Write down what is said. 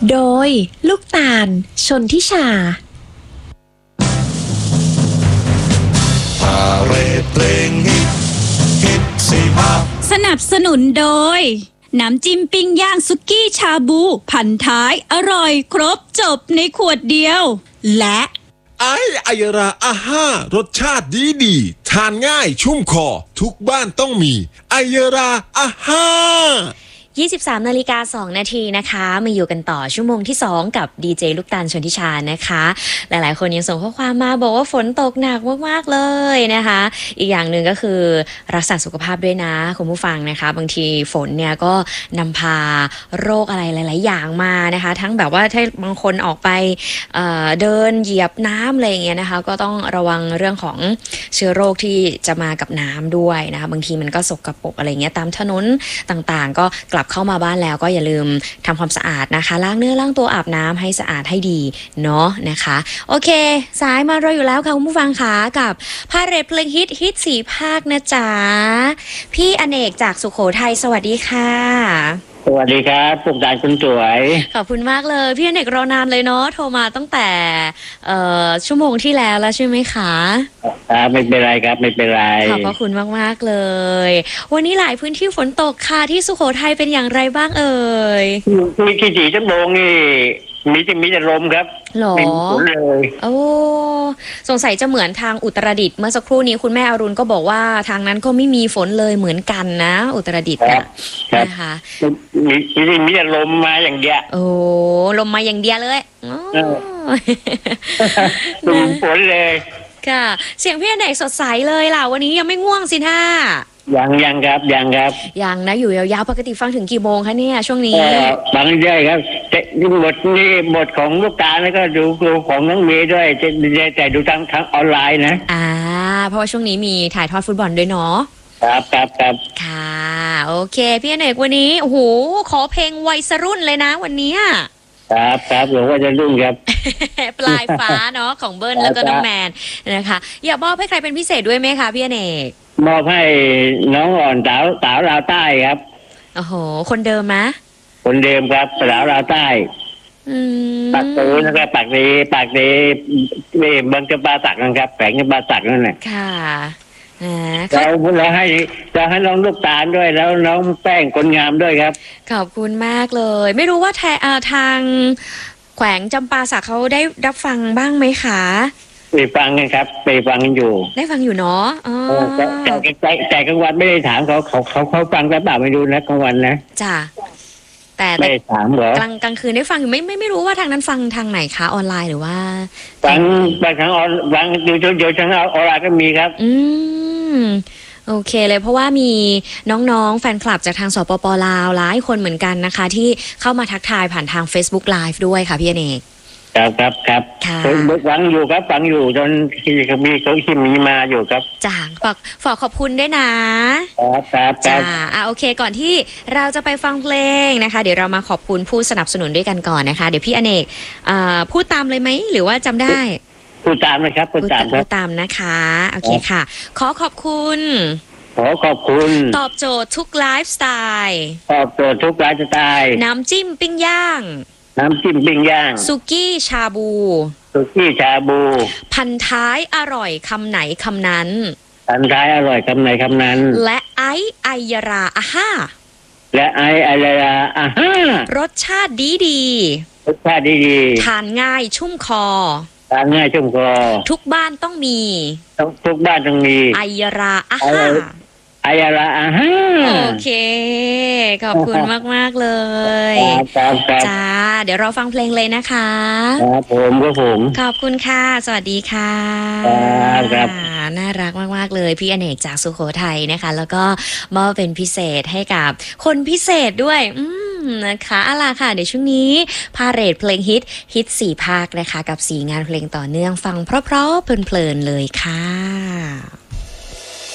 โดยลูกตาลชนทิชาพาเรดเพลงฮิตสีภาคสนับสนุนโดยน้ำจิ้มปิ้งย่างสุกี้ชาบูพันท้ายอร่อยครบจบในขวดเดียวและไอยราอาห้ารสชาติดีทานง่ายชุ่มคอทุกบ้านต้องมีไอยราอาห้า 23 นาฬิกา 2 นาทีนะคะมาอยู่กันต่อชั่วโมงที่ 2 กับดีเจลูกตาลชนทิชานะคะหลายๆคนยังส่งข้อความมาบอกว่าฝนตกหนักมากๆเลยนะคะอีกอย่างหนึ่งก็คือรักษาสุขภาพด้วยนะคุณผู้ฟังนะคะบางทีฝนเนี่ยก็นำพาโรคอะไรหลายๆอย่างมานะคะทั้งแบบว่าถ้าบางคนออกไปเดินเหยียบน้ำอะไรอย่างเงี้ยนะคะก็ต้องระวังเรื่องของเชื้อโรคที่จะมากับน้ำด้วยนะคะบางทีมันก็สกปรกอะไรเงี้ยตามถนนต่างๆก็กลับเข้ามาบ้านแล้วก็อย่าลืมทำความสะอาดนะคะล้างเนื้อล้างตัวอาบน้ำให้สะอาดให้ดีเนาะนะคะโอเคสายมารออยู่แล้วค่ะคุณผู้ฟังค่ะกับพาเรดเพลงฮิต4 ภาคนะจ๊ะพี่อเนกจากสุโขทัยสวัสดีค่ะสวัสดีครับปุกดานคุณสวยขอบคุณมากเลยพี่อเนกรอนานเลยเนาะโทรมาตั้งแต่ชั่วโมงที่แล้วใช่ไหมคะไม่เป็นไรครับไม่เป็นไรขอบพระคุณมากๆเลยวันนี้หลายพื้นที่ฝนตกค่ะที่สุโขทัยเป็นอย่างไรบ้างเอ่ยที่สีจำลองนี่มีแต่ลมครับหรอไม่มีฝนเลยโอ้สงสัยจะเหมือนทางอุตรดิตถ์เมื่อสักครู่นี้คุณแม่อรุณก็บอกว่าทางนั้นก็ไม่มีฝนเลยเหมือนกันนะอุตรดิตถ์นะคะมีแต่ลมมาอย่างเดียวโอ้ลมมาอย่างเดียวเลยไม่มีฝนเลยค่ะเสียงพี่อเนกสดใสเลยล่ะวันนี้ยังไม่ง่วงสิท่ายังครับยังนะอยู่ยาวๆปกติฟังถึงกี่โมงคะเนี่ยช่วงนี้ฟังได้ครับบทของลูกตาแล้วก็ดูของน้องเมย์ด้วยแต่ดูทางออนไลน์นะเพราะว่าช่วงนี้มีถ่ายทอดฟุตบอลด้วยเนาะครับค่ะโอเคพี่อเนกวันนี้โอ้โหขอเพลงวัยรุ่นเลยนะวันนี้ครับหลวงว่าจะรุ่งครับปลายฟ้าเนาะของเบิ้ลแล้วก็น้องแมนนะคะอยากมอบให้ใครเป็นพิเศษด้วยไหมคะพี่อเนกมอบให้น้องอ่อนสาวลาวใต้ครับโอ้โหคนเดิมนะคนเดิมครับสาวลาวใต้ปากตูนะครับปากดีนี่บางจำปาสักนะครับแฝงจำปาสักนั่นแหละค่ะเราให้น้องลูกตาลด้วยแล้วน้องแป้งคนงามด้วยครับขอบคุณมากเลยไม่รู้ว่าทางแขวงจำปาสักเขาได้รับฟังบ้างไหมคะไปฟังกันครับไปฟังกันอยู่ได้ฟังอยู่เนาะแต่กลางวันไม่ได้ถามเขาฟังแต่เปล่าไม่รู้นะกลางวันนะจ้ะแต่ไม่ถามเหรอกลางคืนได้ฟังอยู่ไม่รู้ว่าทางนั้นฟังทางไหนคะออนไลน์หรือว่าฟังทางฟังดูทางออนไลน์ก็มีครับโอเคเลยเพราะว่ามีน้องๆแฟนคลับจากทางสปป.ลาวหลายคนเหมือนกันนะคะที่เข้ามาทักทายผ่านทาง Facebook Live ด้วยค่ะพี่อเนกครับฟังอยู่ครับฟังอยู่จนมีเขามีมาอยู่ครับจ้าฝากขอบคุณด้วยนะครับจ้าโอเคก่อนที่เราจะไปฟังเพลงนะคะเดี๋ยวเรามาขอบคุณผู้สนับสนุนด้วยกันก่อนนะคะเดี๋ยวพี่อเนกพูดตามเลยไหมหรือว่าจำได้พูดตามนะครับพูดตามนะคะโอเคค่ะขอบคุณตอบโจทย์ทุกไลฟ์สไตล์น้ำจิ้มปิ้งย่างสุกี้ชาบูพันท้ายอร่อยคำไหนคำนั้นและไอายราอาห้ารสชาติดีทานง่ายชุ่มคอทุกบ้านต้องมีไอยราอาห้าโอเคขอบคุณมากเลยจ้าเดี๋ยวเราฟังเพลงเลยนะคะครับผมขอบคุณค่ะสวัสดีค่ะครับน่ารักมากๆเลยพี่อเนกจากสุโขทัยนะคะแล้วก็มอบเป็นพิเศษให้กับคนพิเศษด้วยนะคะเอาล่ะค่ะเดี๋ยวช่วงนี้พาเรดเพลงฮิต4 ภาคนะคะกับ4 งานเพลงต่อเนื่องฟังเพราะๆเพลินๆเลยค่ะ